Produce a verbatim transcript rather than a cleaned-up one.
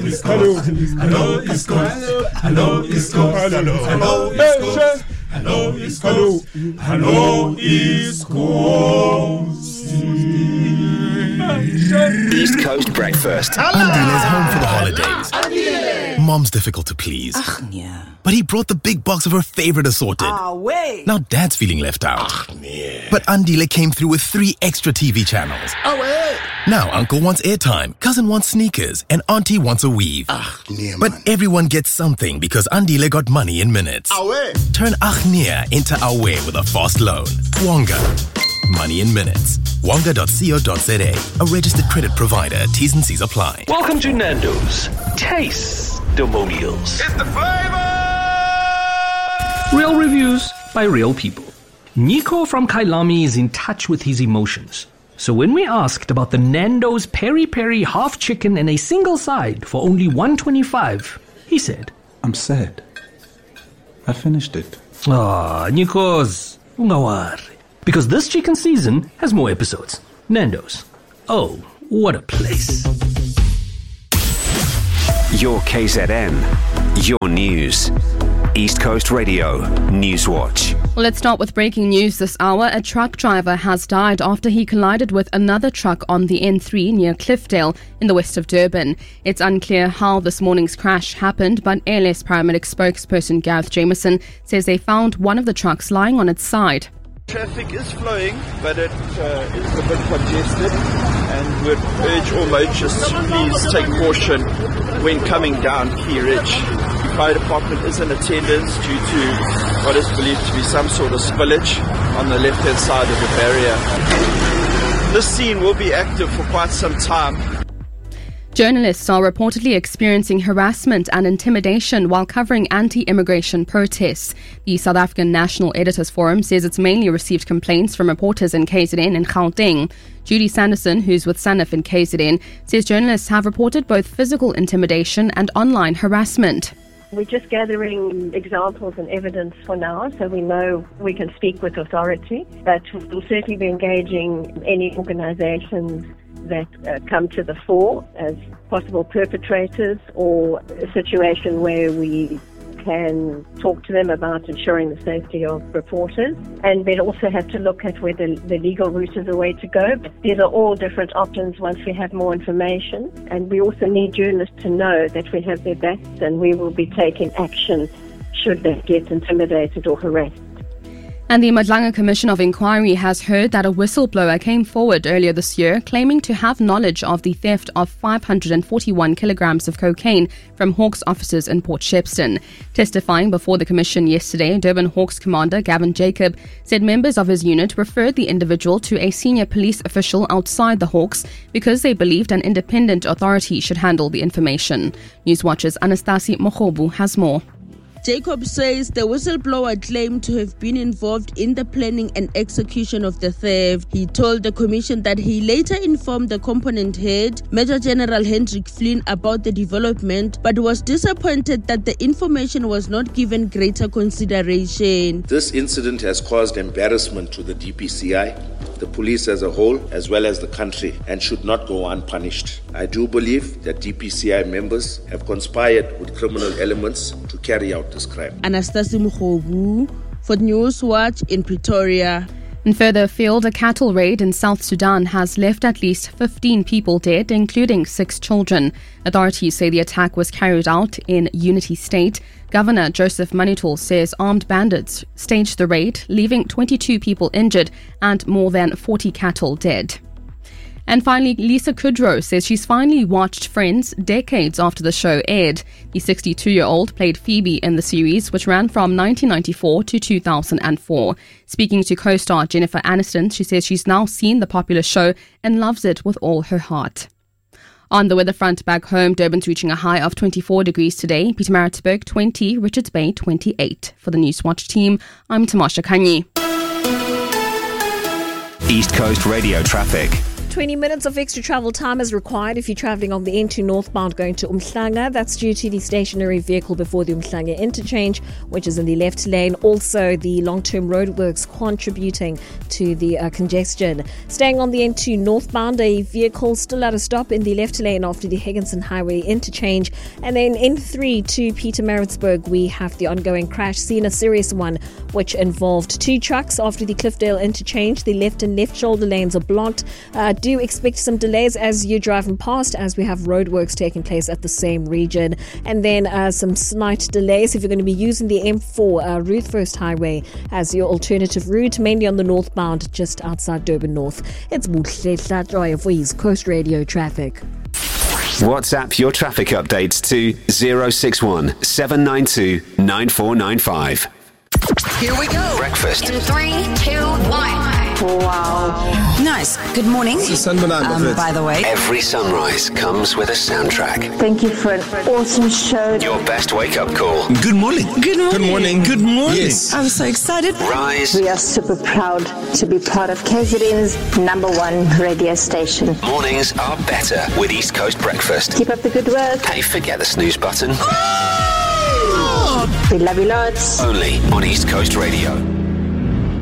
East Coast. Hello, East Coast. Hello, East Coast. Hello, East Coast. Hello, East Coast. Hello, East Coast. East Coast Breakfast. Andile's home for the holidays. Andile. Mom's difficult to please. Ach, yeah. But he brought the big box of her favorite assorted. Ah, wait. Now Dad's feeling left out. Ach, yeah. But Andile came through with three extra T V channels. Oh, wait. Now Uncle wants airtime, Cousin wants sneakers, and Auntie wants a weave. Ach, nee, But everyone gets something because Andile got money in minutes. Awe. Turn Achnia into Awe with a fast loan. Wonga. Money in minutes. Wonga dot co dot za. A registered credit provider. T's and C's apply. Welcome to Nando's. Taste Domonials. It's the flavor! Real reviews by real people. Nico from Kailami is in touch with his emotions. So when we asked about the Nando's Peri Peri half chicken and a single side for only one dollar twenty-five, he said, I'm sad. I finished it. Ah, Nikos, ungawari. Because this chicken season has more episodes. Nando's. Oh, what a place. Your K Z N. Your news. East Coast Radio Newswatch. Well, let's start with breaking news this hour. A truck driver has died after he collided with another truck on the N three near Cliffdale in the west of Durban. It's unclear how this morning's crash happened, but A L S paramedic spokesperson Gareth Jameson says they found one of the trucks lying on its side. Traffic is flowing, but it uh, is a bit congested, and would urge all motorists to please take caution when coming down Key Ridge. The fire department is in attendance due to what is believed to be some sort of spillage on the left-hand side of the barrier. This scene will be active for quite some time. Journalists are reportedly experiencing harassment and intimidation while covering anti-immigration protests. The South African National Editors Forum says it's mainly received complaints from reporters in K Z N and Gauteng. Judy Sanderson, who's with SANIF in K Z N, says journalists have reported both physical intimidation and online harassment. We're just gathering examples and evidence for now, so we know we can speak with authority, but we'll certainly be engaging any organisations that uh, come to the fore as possible perpetrators, or a situation where we can talk to them about ensuring the safety of reporters. And we'll also have to look at whether the legal route is the way to go. But these are all different options once we have more information. And we also need journalists to know that we have their backs and we will be taking action should they get intimidated or harassed. And the Madlanga Commission of Inquiry has heard that a whistleblower came forward earlier this year claiming to have knowledge of the theft of five hundred forty-one kilograms of cocaine from Hawks officers in Port Shepstone. Testifying before the commission yesterday, Durban Hawks commander Gavin Jacob said members of his unit referred the individual to a senior police official outside the Hawks because they believed an independent authority should handle the information. Newswatch's Anastasi Mokobu has more. Jacob says the whistleblower claimed to have been involved in the planning and execution of the theft. He told the commission that he later informed the component head, Major General Hendrik Flynn, about the development, but was disappointed that the information was not given greater consideration. This incident has caused embarrassment to the D P C I, the police as a whole, as well as the country, and should not go unpunished. I do believe that D P C I members have conspired with criminal elements to carry out this crime. Anastasi Mukhobu for Newswatch in Pretoria. And further afield, a cattle raid in South Sudan has left at least fifteen people dead, including six children. Authorities say the attack was carried out in Unity State. Governor Joseph Manitul says armed bandits staged the raid, leaving twenty-two people injured and more than forty cattle dead. And finally, Lisa Kudrow says she's finally watched Friends decades after the show aired. The sixty-two-year-old played Phoebe in the series, which ran from nineteen ninety-four to two thousand four. Speaking to co-star Jennifer Aniston, she says she's now seen the popular show and loves it with all her heart. On the weather front back home, Durban's reaching a high of twenty-four degrees today, Pietermaritzburg twenty, Richards Bay twenty-eight. For the Newswatch team, I'm Tamasha Kanyi. East Coast Radio traffic. twenty minutes of extra travel time is required if you're travelling on the N two northbound going to Umhlanga. That's due to the stationary vehicle before the Umhlanga interchange, which is in the left lane. Also, the long-term roadworks contributing to the uh, congestion. Staying on the N two northbound, a vehicle still at a stop in the left lane after the Higginson Highway interchange. And then N three to Pietermaritzburg, we have the ongoing crash, seen a serious one, which involved two trucks after the Cliffdale interchange. The left and left shoulder lanes are blocked. Uh, do expect some delays as you're driving past, as we have roadworks taking place at the same region. And then uh, some slight delays if you're going to be using the M four uh, Ruth First Highway as your alternative route, mainly on the northbound just outside Durban North. It's Muhle Joy for East Coast Radio traffic. WhatsApp your traffic updates to zero six one seven nine two nine four nine five. Here we go. Breakfast. In three, two, one. Wow. Nice. Good morning. Um, by the way, Every sunrise comes with a soundtrack. Thank you for an awesome show. Your best wake-up call. Good morning. Good morning. Good morning. Good morning. Yes. I'm so excited. Rise. We are super proud to be part of K Z N's number one radio station. Mornings are better with East Coast Breakfast. Keep up the good work. Hey, forget the snooze button. We love you lots. Only on East Coast Radio.